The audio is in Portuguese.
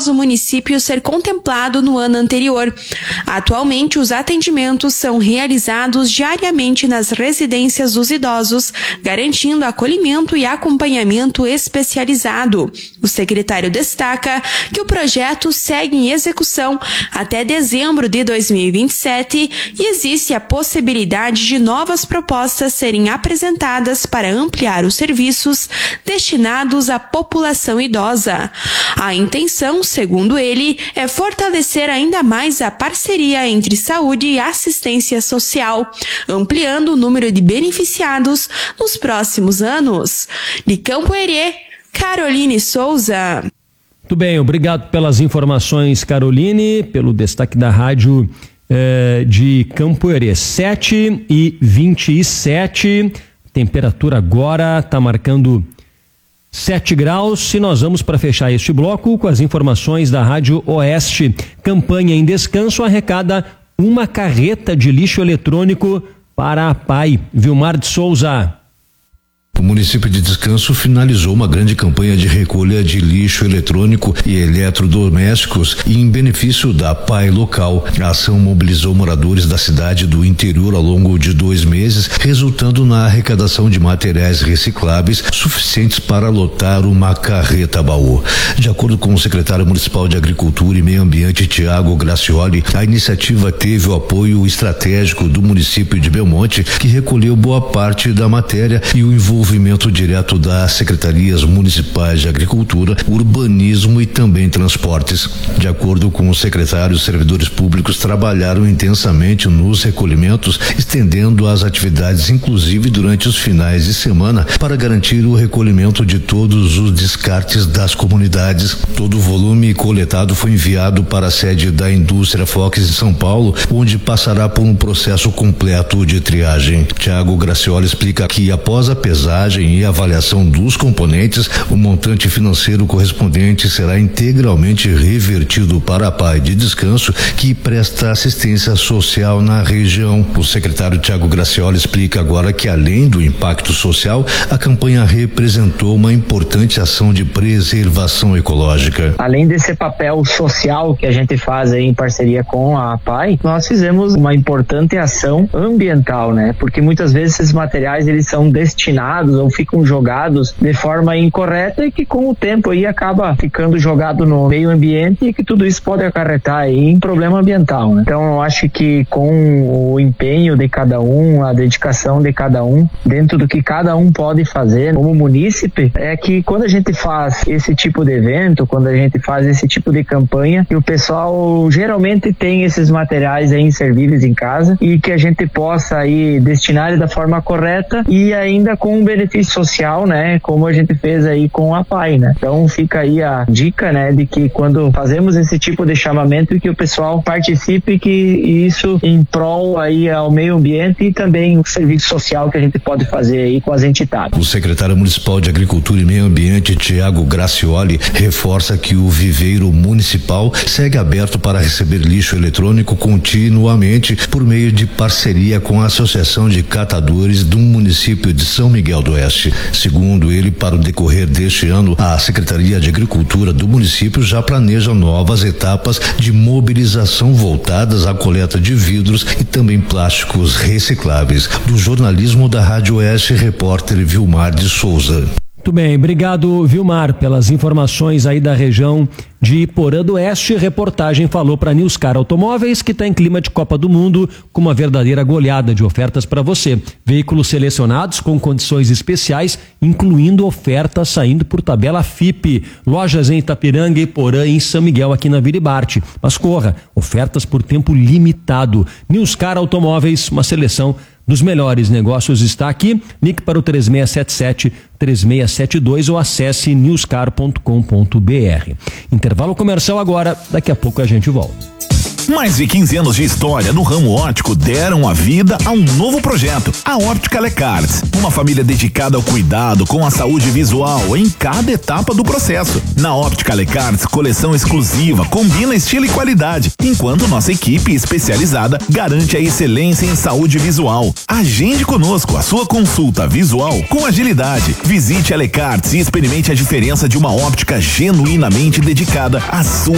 após o município ser contemplado no ano anterior. Atualmente, os atendimentos são realizados diariamente nas residências dos idosos, garantindo acolhimento e acompanhamento especializado. O secretário destaca que o projeto segue em execução até dezembro de 2027 e existe a possibilidade de novas propostas serem apresentadas para ampliar os serviços destinados à população idosa. A intenção, segundo ele, é fortalecer ainda mais a parceria entre saúde e assistência social, ampliando o número de beneficiados nos próximos anos. De Campo Herê, Caroline Souza. Muito bem, obrigado pelas informações, Caroline, pelo destaque da rádio de Campo Herê. 7h27, temperatura agora está marcando 7 graus e nós vamos para fechar este bloco com as informações da Rádio Oeste. Campanha em descanso arrecada uma carreta de lixo eletrônico para a PAI. Vilmar de Souza. O município de Descanso finalizou uma grande campanha de recolha de lixo eletrônico e eletrodomésticos em benefício da PAI local. A ação mobilizou moradores da cidade do interior ao longo de 2 meses, resultando na arrecadação de materiais recicláveis suficientes para lotar uma carreta baú. De acordo com o secretário municipal de Agricultura e Meio Ambiente, Tiago Gracioli, a iniciativa teve o apoio estratégico do município de Belmonte, que recolheu boa parte da matéria, e o envolvimento direto das secretarias municipais de Agricultura, Urbanismo e também Transportes. De acordo com o secretário, os servidores públicos trabalharam intensamente nos recolhimentos, estendendo as atividades inclusive durante os finais de semana para garantir o recolhimento de todos os descartes das comunidades. Todo o volume coletado foi enviado para a sede da Indústria Fox em São Paulo, onde passará por um processo completo de triagem. Tiago Gracioli explica que após a pesagem e avaliação dos componentes, o montante financeiro correspondente será integralmente revertido para a PAI de Descanso, que presta assistência social na região. O secretário Tiago Gracioli explica agora que, além do impacto social, a campanha representou uma importante ação de preservação ecológica. Além desse papel social que a gente faz aí em parceria com a PAI, nós fizemos uma importante ação ambiental, né? Porque muitas vezes esses materiais eles são destinados ou ficam jogados de forma incorreta e que com o tempo aí acaba ficando jogado no meio ambiente e que tudo isso pode acarretar aí em problema ambiental, né? Então eu acho que com o empenho de cada um, a dedicação de cada um, dentro do que cada um pode fazer como munícipe, é que quando a gente faz esse tipo de evento, quando a gente faz esse tipo de campanha, que o pessoal geralmente tem esses materiais aí inservíveis em casa e que a gente possa aí destinar ele da forma correta e ainda com um benefício social, né, como a gente fez aí com a PAI, né? Então fica aí a dica, né, de que quando fazemos esse tipo de chamamento e que o pessoal participe, que isso em prol aí ao meio ambiente e também o serviço social que a gente pode fazer aí com as entidades. O secretário municipal de Agricultura e Meio Ambiente, Tiago Gracioli, reforça que o viveiro municipal segue aberto para receber lixo eletrônico continuamente por meio de parceria com a Associação de Catadores do município de São Miguel do Oeste. Segundo ele, para o decorrer deste ano, a Secretaria de Agricultura do município já planeja novas etapas de mobilização voltadas à coleta de vidros e também plásticos recicláveis. Do jornalismo da Rádio Oeste, repórter Vilmar de Souza. Muito bem, obrigado, Vilmar, pelas informações aí da região de Porã do Oeste. Reportagem falou para Newscar Automóveis, que está em clima de Copa do Mundo, com uma verdadeira goleada de ofertas para você. Veículos selecionados com condições especiais, incluindo ofertas saindo por tabela FIP. Lojas em Itapiranga e Porã em São Miguel, aqui na Vila Barte. Mas corra, ofertas por tempo limitado. Newscar Automóveis, uma seleção dos melhores negócios está aqui. Ligue para o 3677-3672 ou acesse newscar.com.br. Intervalo comercial agora, daqui a pouco a gente volta. Mais de 15 anos de história no ramo óptico deram a vida a um novo projeto, a Óptica Lecards. Uma família dedicada ao cuidado com a saúde visual em cada etapa do processo. Na Óptica Lecards, coleção exclusiva, combina estilo e qualidade, enquanto nossa equipe especializada garante a excelência em saúde visual. Agende conosco a sua consulta visual com agilidade. Visite a Lecards e experimente a diferença de uma óptica genuinamente dedicada à sua